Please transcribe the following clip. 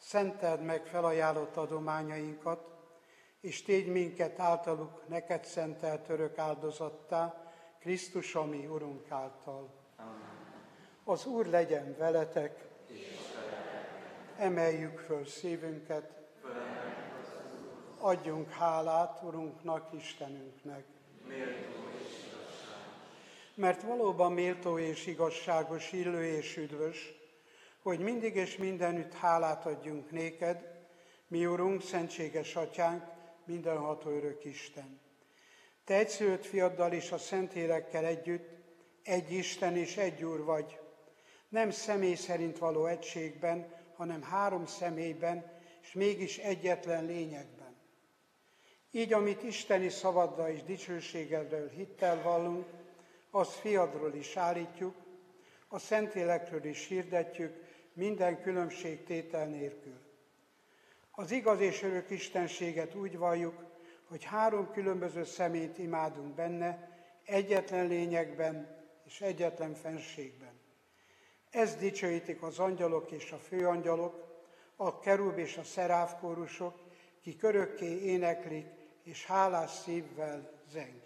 Szenteld meg felajánlott adományainkat, és tégy minket általuk neked szentelt örök áldozattá, Krisztus, a mi Urunk által. Amen. Az Úr legyen veletek, emeljük föl szívünket, adjunk hálát Urunknak, Istenünknek. Mert valóban méltó és igazságos, illő és üdvös, hogy mindig és mindenütt hálát adjunk néked, mi Urunk, szentséges Atyánk, mindenható örök Isten. Te egyszülött fiaddal és a Szentlélekkel együtt egy Isten és egy Úr vagy, nem személy szerint való egységben, hanem három személyben, és mégis egyetlen lényegben. Így, amit isteni szavaddal és dicsőségedről hittel vallunk, azt fiadról is állítjuk, a Szentlélekről is hirdetjük, minden különbségtétel nélkül. Az igaz és örök istenséget úgy valljuk, hogy három különböző személyt imádunk benne, egyetlen lényegben és egyetlen fenségben. Ezt dicsőítik az angyalok és a főangyalok, a kerub és a szeráf kórusok, kik örökké éneklik és hálás szívvel zeng.